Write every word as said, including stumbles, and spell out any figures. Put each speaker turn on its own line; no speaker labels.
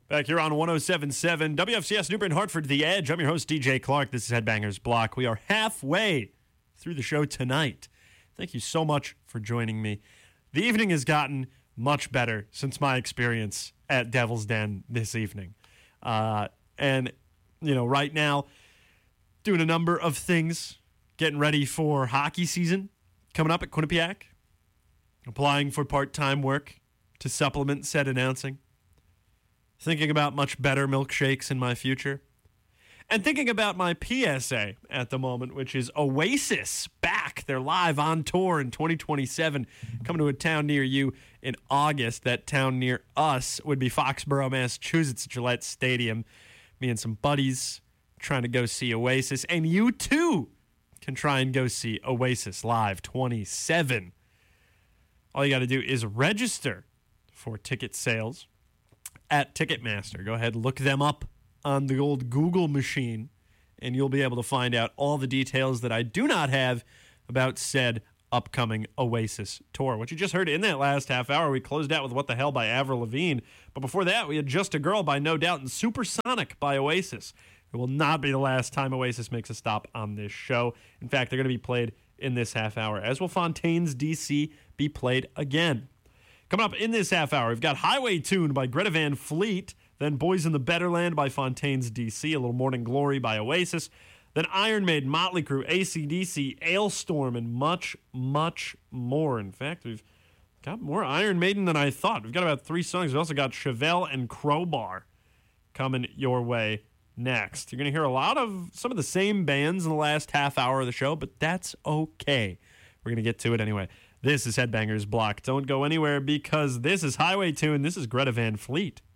Back here on one oh seven point seven, W F C S New Bern Hartford, The Edge. I'm your host, D J Clark. This is Headbangers Block. We are halfway through the show tonight. Thank you so much for joining me. The evening has gotten much better since my experience at Devil's Den this evening. Uh, and, you know, right now, doing a number of things, getting ready for hockey season coming up at Quinnipiac, applying for part-time work to supplement said announcing, thinking about much better milkshakes in my future, and thinking about my P S A at the moment, which is Oasis back. They're live on tour in twenty twenty-seven, coming to a town near you in August. That town near us would be Foxborough, Massachusetts, Gillette Stadium. Me and some buddies trying to go see Oasis, and you too can try and go see Oasis Live twenty-seven. All you got to do is register for ticket sales at Ticketmaster. Go ahead, look them up on the old Google machine, and you'll be able to find out all the details that I do not have about said upcoming Oasis tour. What you just heard in that last half hour, we closed out with What the Hell by Avril Lavigne, but before that, we had Just a Girl by No Doubt and Supersonic by Oasis. It will not be the last time Oasis makes a stop on this show. In fact, they're going to be played in this half hour, as will Fontaines D C be played again. Coming up in this half hour, we've got Highway Tune by Greta Van Fleet, then Boys in the Better Land by Fontaines D C, a little Morning Glory by Oasis, then Iron Maiden, Motley Crue, A C D C, Ailstorm, and much, much more. In fact, we've got more Iron Maiden than I thought. We've got about three songs. We've also got Chevelle and Crowbar coming your way next. You're going to hear a lot of some of the same bands in the last half hour of the show, but that's okay. We're going to get to it anyway. This is Headbangers Block. Don't go anywhere because this is Highway Tune. This is Greta Van Fleet.